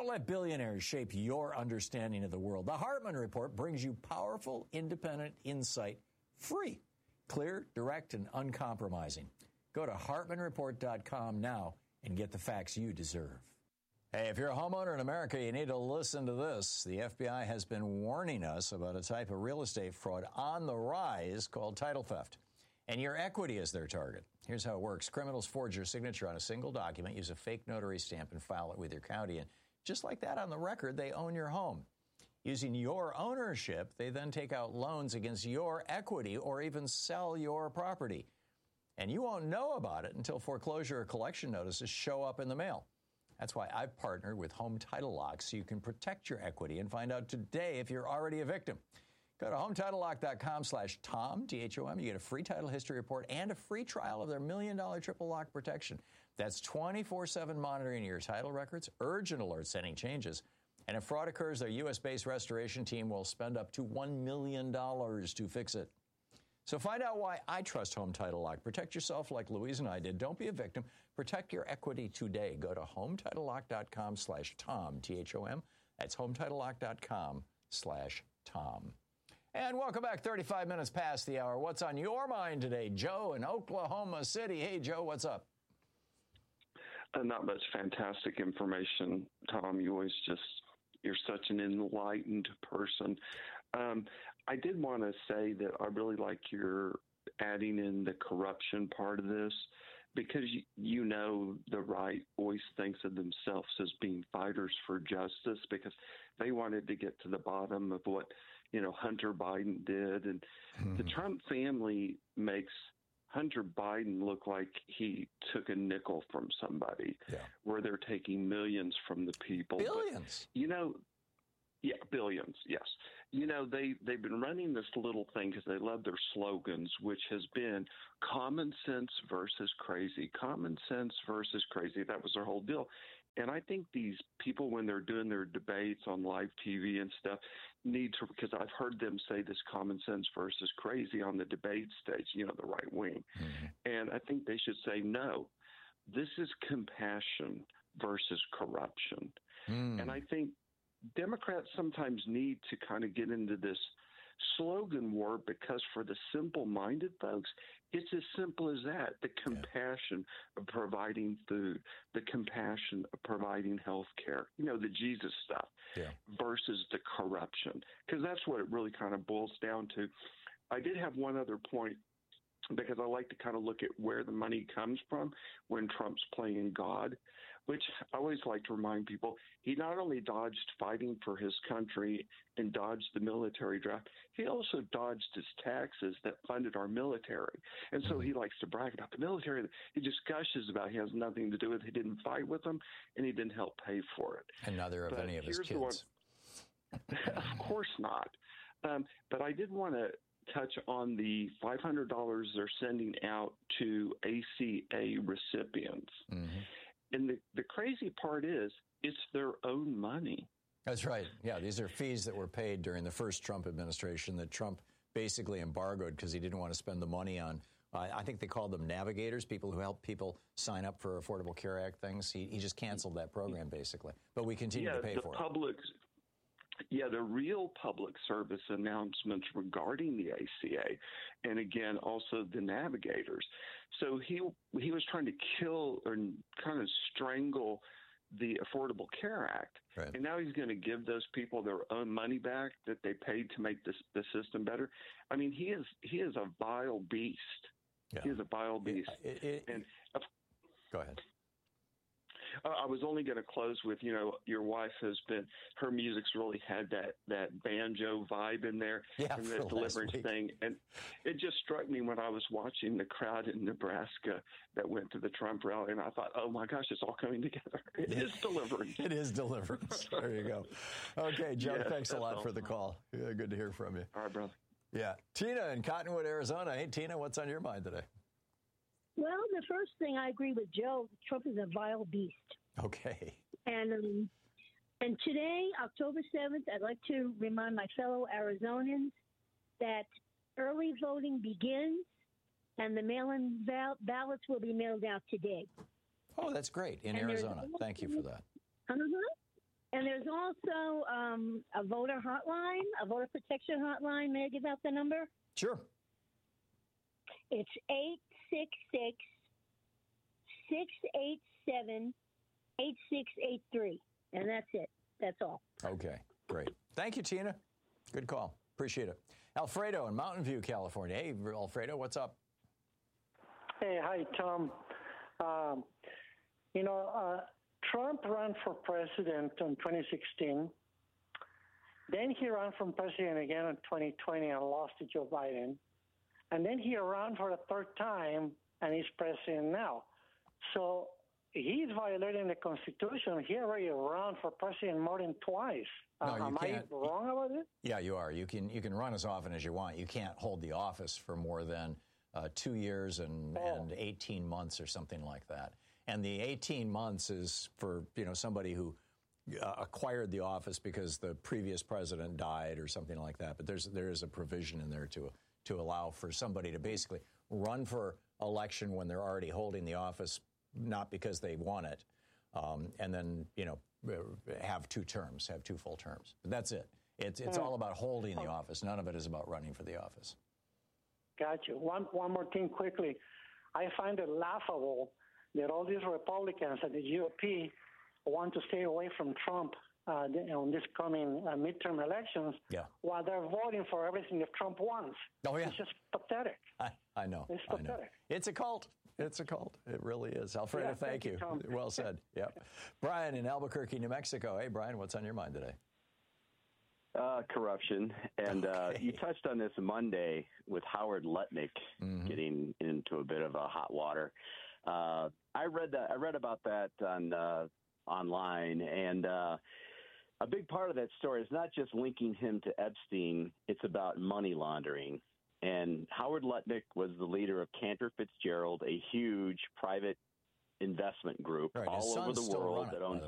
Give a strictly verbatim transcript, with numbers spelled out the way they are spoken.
let billionaires shape your understanding of the world. The Hartman Report brings you powerful, independent insight, free, clear, direct, and uncompromising. Go to Hartman Report dot com now and get the facts you deserve. Hey, if you're a homeowner in America, you need to listen to this. The F B I has been warning us about a type of real estate fraud on the rise called title theft. And your equity is their target. Here's how it works. Criminals forge your signature on a single document, use a fake notary stamp, and file it with your county. And just like that on the record, they own your home. Using your ownership, they then take out loans against your equity or even sell your property. And you won't know about it until foreclosure or collection notices show up in the mail. That's why I've partnered with Home Title Lock so you can protect your equity and find out today if you're already a victim. Go to home title lock dot com slash Tom, T H O M. You get a free title history report and a free trial of their million dollar triple lock protection. That's twenty-four seven monitoring your title records, urgent alerts any changes. And if fraud occurs, their U S-based restoration team will spend up to one million dollars to fix it. So find out why I trust Home Title Lock. Protect yourself like Louise and I did. Don't be a victim. Protect your equity today. Go to home title lock dot com slash Tom, T H O M. That's home title lock dot com slash Tom. And welcome back. thirty-five minutes past the hour. What's on your mind today? Joe in Oklahoma City. Hey, Joe, what's up? Uh, not much fantastic information, Tom. You always just, you're such an enlightened person. Um, I did want to say that I really like your adding in the corruption part of this, because you, you know the right always thinks of themselves as being fighters for justice, because they wanted to get to the bottom of what, you know, Hunter Biden did. And mm-hmm. the Trump family makes Hunter Biden look like he took a nickel from somebody, yeah. where they're taking millions from the people. Billions. But, you know, yeah, billions, yes. You know, they, they've been running this little thing because they love their slogans, which has been common sense versus crazy, common sense versus crazy. That was their whole deal. And I think these people, when they're doing their debates on live T V and stuff, need to, because I've heard them say this common sense versus crazy on the debate stage, you know, the right wing. Mm-hmm. And I think they should say, no, this is compassion versus corruption. Mm. And I think Democrats sometimes need to kind of get into this slogan war, because for the simple-minded folks, it's as simple as that. The compassion yeah. of providing food, the compassion of providing health care, you know, the Jesus stuff, yeah. versus the corruption, because that's what it really kind of boils down to. I did have one other point, because I like to kind of look at where the money comes from when Trump's playing God, which I always like to remind people, he not only dodged fighting for his country and dodged the military draft, he also dodged his taxes that funded our military. And so he likes to brag about the military. He just gushes about it. He has nothing to do with it. He didn't fight with them, and he didn't help pay for it. And neither of but any of his kids. Of course not. Um, but I did want to touch on the five hundred dollars they're sending out to A C A recipients. Mm-hmm. And the, the crazy part is it's their own money. That's right. Yeah, these are fees that were paid during the first Trump administration that Trump basically embargoed because he didn't want to spend the money on, uh, I think they called them navigators, people who help people sign up for Affordable Care Act things. He, he just canceled that program, basically. But we continue yeah, to pay the for public, it. Yeah, the real public service announcements regarding the A C A, and again, also the navigators. So he he was trying to kill or kind of strangle the Affordable Care Act, right. and now he's going to give those people their own money back that they paid to make this the system better. I mean, he is he is a vile beast. Yeah. He is a vile beast. It, it, and uh, go ahead. I was only going to close with, you know, your wife has been, her music's really had that, that banjo vibe in there, yeah, and the deliverance thing. And it just struck me when I was watching the crowd in Nebraska that went to the Trump rally, and I thought, oh my gosh, it's all coming together. It is deliverance. It is deliverance. There you go. Okay, Joe, yes, thanks a lot all. for the call. Yeah, good to hear from you. All right, brother. Yeah. Tina in Cottonwood, Arizona. Hey, Tina, what's on your mind today? Well, the first thing, I agree with Joe. Trump is a vile beast. Okay. And um, and today, October seventh, I'd like to remind my fellow Arizonans that early voting begins, and the mail-in val- ballots will be mailed out today. Oh, that's great. In and Arizona. Thank you for that. Uh-huh. And there's also um, a voter hotline, a voter protection hotline. May I give out the number? Sure. It's eight six six, six eight seven, eight six eight three. And that's it. That's all. Okay, great. Thank you, Tina. Good call. Appreciate it. Alfredo in Mountain View, California. Hey, Alfredo, what's up? Hey, hi, Tom. Um, you know, uh, Trump ran for president in twenty sixteen. Then he ran for president again in twenty twenty and lost to Joe Biden. And then he ran for a third time and he's president now. So he's violating the Constitution. He already ran for president more than twice. No, uh, you am can't. I wrong about it? Yeah, you are. You can you can run as often as you want. You can't hold the office for more than uh, two years and, Oh. and eighteen months or something like that. And the eighteen months is for, you know, somebody who uh, acquired the office because the previous president died or something like that. But there's there is a provision in there to to allow for somebody to basically run for election when they're already holding the office, not because they won it, um, and then, you know, have two terms, have two full terms. But that's it. It's it's all about holding the office. None of it is about running for the office. Gotcha. One, one more thing quickly. I find it laughable that all these Republicans at the G O P want to stay away from Trump uh, on this coming uh, midterm elections, Yeah. while they're voting for everything that Trump wants. Oh, yeah. It's just pathetic. I, I know. It's I know. pathetic. It's a cult. It's a cult. It really is. Alfredo, Yeah, thank, thank you, you. Tom. Well said. Yep. Brian in Albuquerque, New Mexico. Hey, Brian, what's on your mind today? Uh, corruption. And uh, Okay. you touched on this Monday with Howard Lutnick Mhm. getting into a bit of a hot water. Uh, I read that. I read about that on uh, online, and uh, a big part of that story is not just linking him to Epstein. It's about money laundering. And Howard Lutnick was the leader of Cantor Fitzgerald, a huge private investment group Right, his all over sons the still world run it, that by owns the